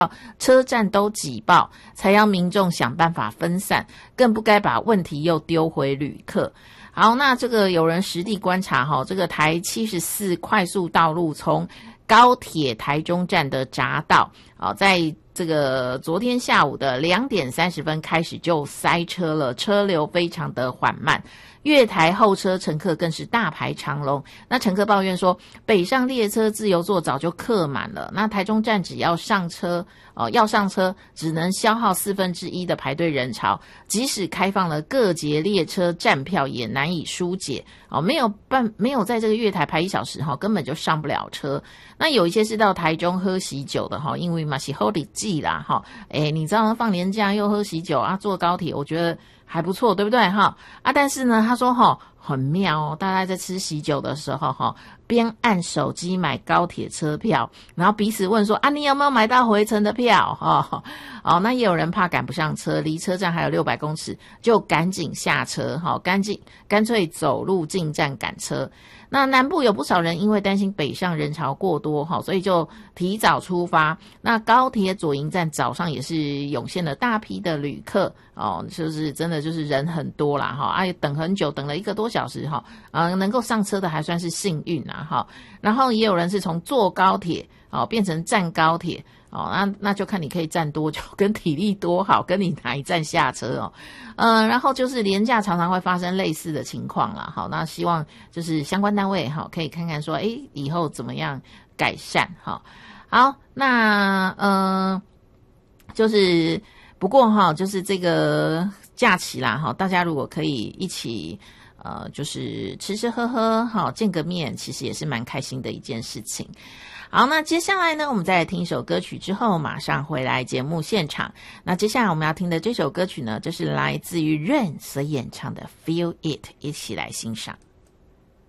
车站都挤爆，才要民众想办法分散，更不该把问题又丢回旅客。好，那这个有人实地观察这个台74快速道路从高铁台中站的匝道在这个昨天下午的2点30分开始就塞车了，车流非常的缓慢，月台候车乘客更是大排长龙。那乘客抱怨说，北上列车自由座早就客满了，那台中站只要上车只能消耗1/4的排队人潮，即使开放了各节列车站票也难以疏解没有在这个月台排1小时根本就上不了车。那有一些是到台中喝喜酒的因为嘛是好日子啦你知道放年假又喝喜酒坐高铁我觉得还不错，对不对但是呢他说很妙大家在吃喜酒的时候边按手机买高铁车票，然后彼此问说你有没有买到回程的票那也有人怕赶不上车，离车站还有600公尺，就赶紧下车干脆走路进站赶车。那南部有不少人因为担心北上人潮过多所以就提早出发。那高铁左营站早上也是涌现了大批的旅客就是真的就是人很多啦等很久，等了1个多小时能够上车的还算是幸运然后也有人是从坐高铁变成站高铁那就看你可以站多久，跟体力多好，跟你哪一站下车然后就是连假常常会发生类似的情况啦那希望就是相关单位可以看看说以后怎么样改善好，那就是不过就是这个假期啦大家如果可以一起就是吃吃喝喝见个面，其实也是蛮开心的一件事情。好，那接下来呢，我们再来听一首歌曲之后马上回来节目现场。那接下来我们要听的这首歌曲呢，就是来自于 Rain 所演唱的 Feel It， 一起来欣赏。